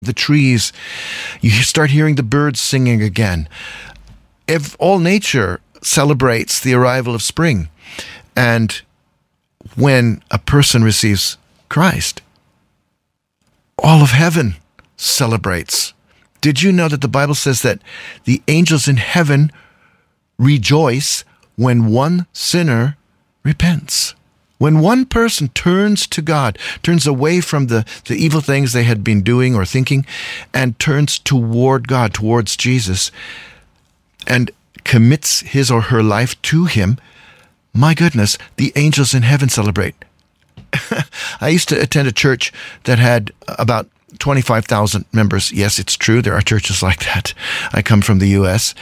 the trees. You start hearing the birds singing again. All nature celebrates the arrival of spring. And when a person receives Christ, all of heaven celebrates. Did you know that the Bible says that the angels in heaven rejoice when one sinner repents? When one person turns to God, turns away from the evil things they had been doing or thinking, and turns toward God, towards Jesus, and commits his or her life to him, my goodness, the angels in heaven celebrate. I used to attend a church that had about 25,000 members. Yes, it's true. There are churches like that. I come from the U.S.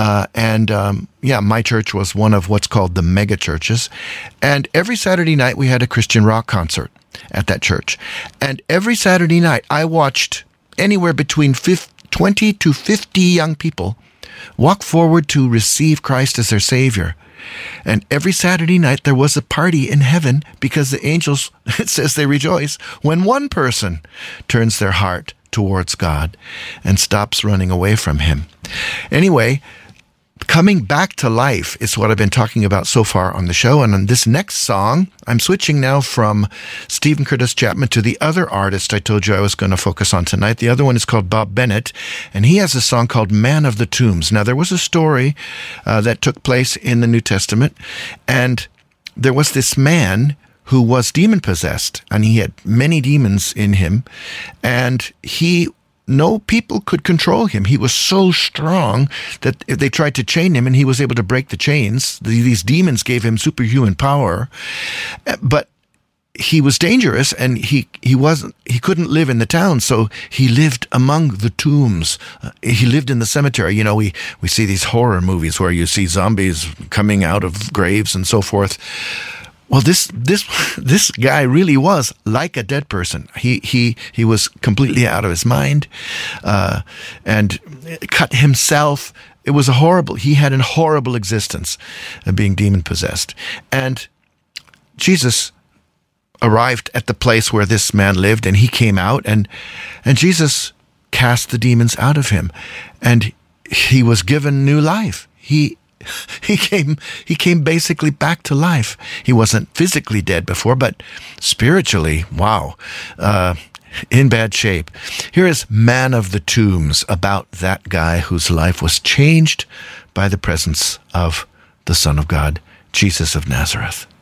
My church was one of what's called the mega churches. And every Saturday night we had a Christian rock concert at that church. And every Saturday night I watched anywhere between 20 to 50 young people walk forward to receive Christ as their Savior. And every Saturday night there was a party in heaven because the angels, it says they rejoice when one person turns their heart towards God and stops running away from him. Anyway, coming back to life is what I've been talking about so far on the show. And on this next song, I'm switching now from Stephen Curtis Chapman to the other artist I told you I was going to focus on tonight. The other one is called Bob Bennett, and he has a song called Man of the Tombs. Now, there was a story that took place in the New Testament, and there was this man who was demon-possessed, and he had many demons in him, and no people could control him. He was so strong that if they tried to chain him and he was able to break the chains, these demons gave him superhuman power. But he was dangerous, and he couldn't live in the town, so he lived among the tombs. He lived in the cemetery. You know, we see these horror movies where you see zombies coming out of graves and so forth. Well, this guy really was like a dead person. He was completely out of his mind, and cut himself. It was he had a horrible existence of being demon possessed. And Jesus arrived at the place where this man lived, and he came out, and Jesus cast the demons out of him, and he was given new life. He came basically back to life. He wasn't physically dead before, but spiritually, wow, in bad shape. Here is Man of the Tombs, about that guy whose life was changed by the presence of the Son of God, Jesus of Nazareth.